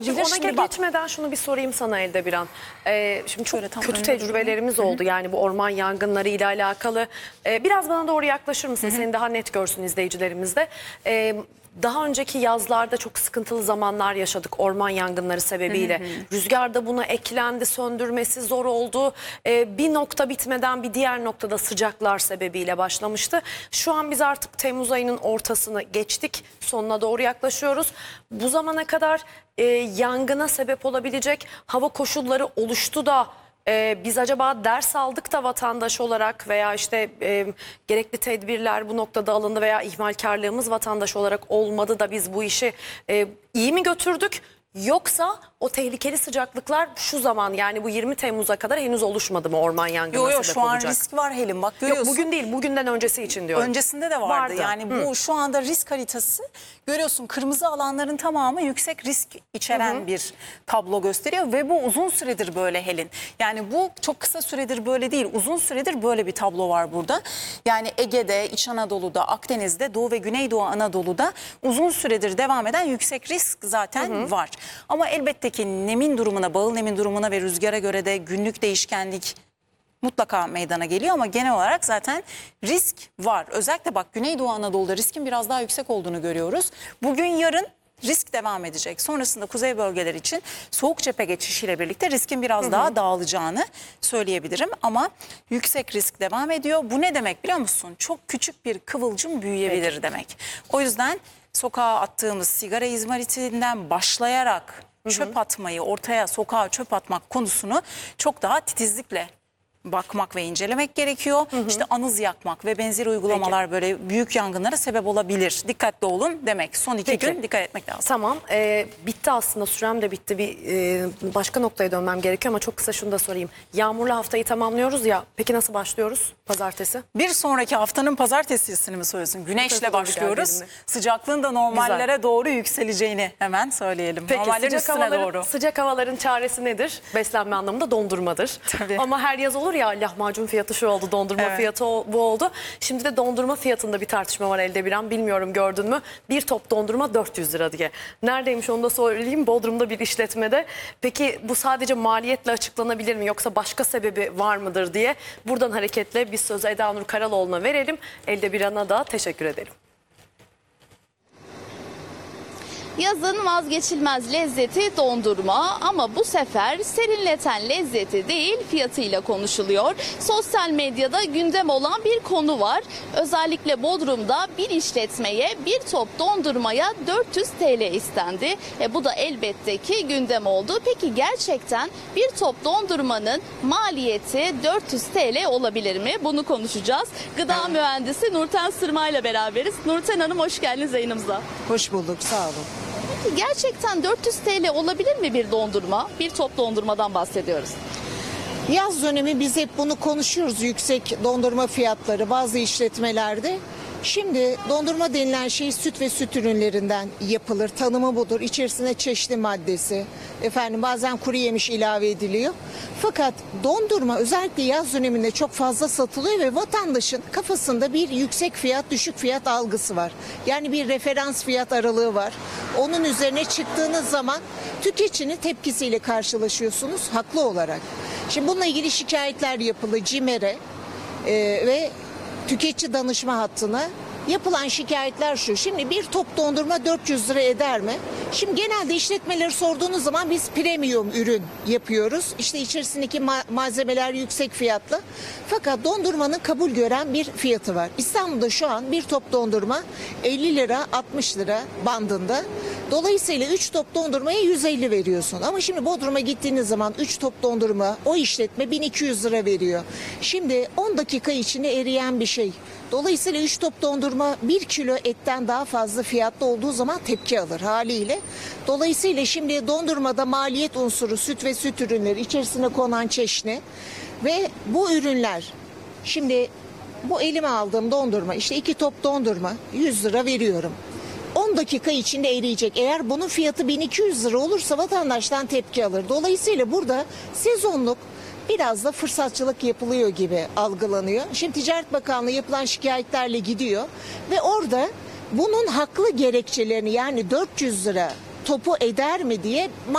Ona Şimdi bak, geçmeden şunu bir sorayım sana Elde bir an. Şimdi çok Şöyle tam kötü önüne tecrübelerimiz oldu yani bu orman yangınları ile alakalı. Biraz bana doğru yaklaşır mısın? Seni daha net görsün izleyicilerimiz de. Daha önceki yazlarda çok sıkıntılı zamanlar yaşadık orman yangınları sebebiyle. Rüzgar da buna eklendi, söndürmesi zor oldu. Bir nokta bitmeden bir diğer noktada sıcaklar sebebiyle başlamıştı. Şu an biz artık Temmuz ayının ortasını geçtik, sonuna doğru yaklaşıyoruz. Bu zamana kadar yangına sebep olabilecek hava koşulları oluştu da biz acaba ders aldık da vatandaş olarak veya işte gerekli tedbirler bu noktada alındı veya ihmalkarlığımız vatandaş olarak olmadı da biz bu işi iyi mi götürdük? Yoksa o tehlikeli sıcaklıklar şu zaman yani bu 20 Temmuz'a kadar henüz oluşmadı mı orman yangınına sebep şu an olacak? risk var Helin, bak görüyorsun. Yok bugün değil, bugünden öncesi için diyorum. Öncesinde de vardı. Yani bu şu anda risk haritası, görüyorsun kırmızı alanların tamamı yüksek risk içeren bir tablo gösteriyor ve bu uzun süredir böyle Helin. Yani bu çok kısa süredir böyle değil, uzun süredir böyle bir tablo var burada. Yani Ege'de, İç Anadolu'da, Akdeniz'de, Doğu ve Güneydoğu Anadolu'da uzun süredir devam eden yüksek risk zaten var. Ama elbette ki nemin durumuna, bağıl nemin durumuna ve rüzgara göre de günlük değişkenlik mutlaka meydana geliyor ama genel olarak zaten risk var. Özellikle bak Güneydoğu Anadolu'da riskin biraz daha yüksek olduğunu görüyoruz. Bugün yarın risk devam edecek. Sonrasında kuzey bölgeler için soğuk cephe geçişiyle birlikte riskin biraz daha dağılacağını söyleyebilirim. Ama yüksek risk devam ediyor. Bu ne demek biliyor musun? Çok küçük bir kıvılcım büyüyebilir demek. O yüzden sokağa attığımız sigara izmaritinden başlayarak çöp atmayı, ortaya sokağa çöp atmak konusunu çok daha titizlikle bakmak ve incelemek gerekiyor. İşte anız yakmak ve benzeri uygulamalar böyle büyük yangınlara sebep olabilir. Dikkatli olun demek. Son iki gün dikkat etmek lazım. Tamam. Bitti aslında, sürem de bitti. Bir başka noktaya dönmem gerekiyor ama çok kısa şunu da sorayım. Yağmurlu haftayı tamamlıyoruz ya. Peki nasıl başlıyoruz pazartesi? Bir sonraki haftanın pazartesisini mi söylüyorsun? Güneşle başlıyoruz. Sıcaklığın da normallere doğru yükseleceğini hemen söyleyelim. Peki Normallerin üstüne doğru. sıcak havaların çaresi nedir? Beslenme anlamında dondurmadır. Tabii. Ama her yaz olur ya, lahmacun fiyatı şu oldu, dondurma fiyatı bu oldu. Şimdi de dondurma fiyatında bir tartışma var Elde bir an. Bilmiyorum gördün mü? Bir top dondurma 400 lira diye. Neredeymiş onu da söyleyeyim. Bodrum'da bir işletmede. Peki bu sadece maliyetle açıklanabilir mi? Yoksa başka sebebi var mıdır diye. Buradan hareketle biz sözü Eda Nur Karaloğlu'na verelim. Elde bir ana da teşekkür edelim. Yazın vazgeçilmez lezzeti dondurma ama bu sefer serinleten lezzeti değil fiyatıyla konuşuluyor. Sosyal medyada gündem olan bir konu var. Özellikle Bodrum'da bir işletmeye bir top dondurmaya 400 TL istendi. Bu da elbette ki gündem oldu. Peki gerçekten bir top dondurmanın maliyeti 400 TL olabilir mi? Bunu konuşacağız. Gıda mühendisi Nurten Sırma ile beraberiz. Nurten Hanım hoş geldiniz yayınımıza. Hoş bulduk, sağ olun. Gerçekten 400 TL olabilir mi bir dondurma? Bir top dondurmadan bahsediyoruz. Yaz dönemi biz hep bunu konuşuyoruz, yüksek dondurma fiyatları bazı işletmelerde. Şimdi dondurma denilen şey süt ve süt ürünlerinden yapılır. Tanımı budur. İçerisine çeşitli maddesi, bazen kuru yemiş ilave ediliyor. Fakat dondurma özellikle yaz döneminde çok fazla satılıyor ve vatandaşın kafasında bir yüksek fiyat, düşük fiyat algısı var. Yani bir referans fiyat aralığı var. Onun üzerine çıktığınız zaman tüketicinin tepkisiyle karşılaşıyorsunuz haklı olarak. Şimdi bununla ilgili şikayetler yapıldı CİMER'e ve tüketici danışma hattına. Yapılan şikayetler şu. Şimdi bir top dondurma 400 lira eder mi? Şimdi genelde işletmeleri sorduğunuz zaman biz premium ürün yapıyoruz. İşte içerisindeki malzemeler yüksek fiyatlı. Fakat dondurmanın kabul gören bir fiyatı var. İstanbul'da şu an bir top dondurma 50 lira 60 lira bandında. Dolayısıyla 3 top dondurmaya 150 veriyorsun. Ama şimdi Bodrum'a gittiğiniz zaman 3 top dondurma o işletme 1200 lira veriyor. Şimdi 10 dakika içinde eriyen bir şey. Dolayısıyla 3 top dondurma 1 kilo etten daha fazla fiyatlı olduğu zaman tepki alır haliyle. Dolayısıyla şimdi dondurmada maliyet unsuru süt ve süt ürünleri içerisine konan çeşni ve bu ürünler şimdi bu elime aldığım dondurma işte 2 top dondurma 100 lira veriyorum. 10 dakika içinde eriyecek. Eğer bunun fiyatı 1200 lira olursa vatandaştan tepki alır. Dolayısıyla burada sezonluk biraz da fırsatçılık yapılıyor gibi algılanıyor. Şimdi Ticaret Bakanlığı yapılan şikayetlerle gidiyor ve orada bunun haklı gerekçelerini yani 400 lira topu eder mi diye